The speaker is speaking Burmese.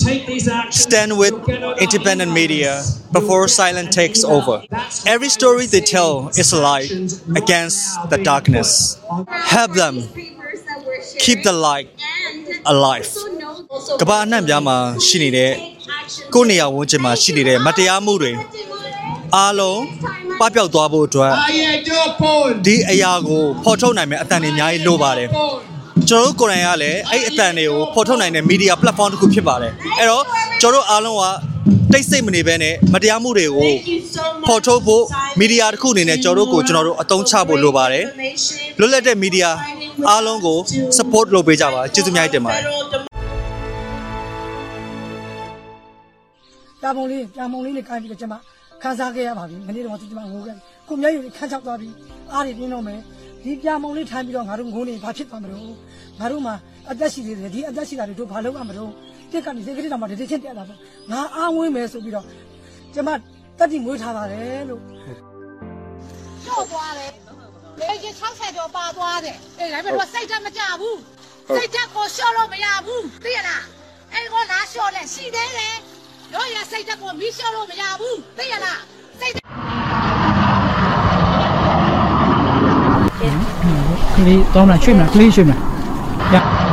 Stand with independent media before silence takes over. Every story they tell is a light against the darkness. Help them keep the light alive. ကမ္ဘာအနှံ့ပြားမှာရှိနေတဲ့ကိုယ့်နေရာဝန်းကျင်မှာရှိနေတဲ့မတရားမှုတွေအားလုံးပပျောက်သွားဖို့အတွက်ဒီအရာကိုဖော်ထုတ်နိုင်မယ့်အတန်တွေအများကြီးလိုပါတယ်ကျွန်တော်တို့ကိုယ်တိုင်ကလည်းအဲ့အတန်တွေကိုဖော်ထုတ်နိုင်တဲ့ media platform တစ်ခုဖြစ်ပါတယ်အဲ့တော့ကျွန်တော်တို့အားလုံးကတိတ်ဆိတ်မနေဘဲနဲ့မတရားမှုတွေကိုဖော်ထုတ်ဖို့ media တစ်ခုအနေနဲ့ကျွန်တော်တို့အသုံးချဖို့လိုပါတယ်လွတ်လပ်တဲ့ media အားလုံးကို support လုပ်ပေးကြပါကျေးဇူးများတင်ပါတယ်ပြာမုံလေးနဲ့ကိုင်းပြီးတော့ကျွန်မခန်းစားခဲ့ရပါပြီမနေ့တော့ကျွန်မငိုခဲ့ကိုမျက်ရည်ခန်းချောက်သွားပြီးအားတွေပြင်းတော့မယ်ဒီပြာမုံလေးထိုင်ပြီးတော့ငါတို့ငိုနေဘာဖြစ်သွားမလို့ငါတို့မှာအသက်ရှိသေးတယ်ဒီအသက်ရှိတာတွေတို့ဘာလုပ်ရမလို့တက်ကနေစိတ်ကလေးတောင်မှတတိချင်းတက်လာတော့ငါအားဝင်းမယ်ဆိုပြီးတော့ကျွန်မတက်တိမွေးထားပါတယ်လို့တော့သွားတယ်လေကြီး60ကျော်ပါသွားတယ်အေးဒါပေမဲ့စိတ်ဓာတ်မကြဘူးစိတ်ဓာတ်ကိုလျှော့လို့မရဘူးသိရလားအဲ့ကိုလာလျှော့လဲရှိသေးတယ်တို့ရစိတ်ဓာတ်ကိုမီးလျှော့လို့မရဘူးသိရလားစိတ်ကလေးတောင်းတာရွှေ့မလားကလေးရွှေ့မလားရ